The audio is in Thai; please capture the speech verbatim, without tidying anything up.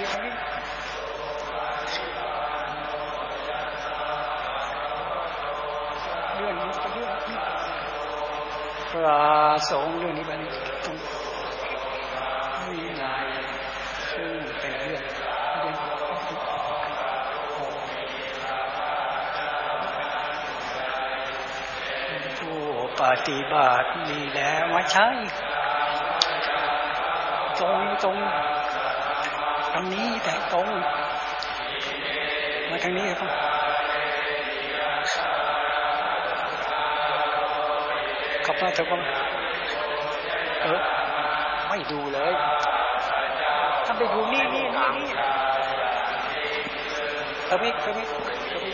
ที่ตรงนี้เลื่อนนี้ไปเลื่อนนี้พระสงฆ์เรื่องนี้ไปนี่ตรงวินัยซึ่งเป็นเรื่องเรื่องผู้ปฏิบัตินี่แหละมาใช้ตรงตรงตรงนี้แต่ตรงมาทางนี้ครับขับมาเถอะครับเออไม่ดูเลยถ้าไปดูนี่นี่นี่นี่เออไม่เออไม่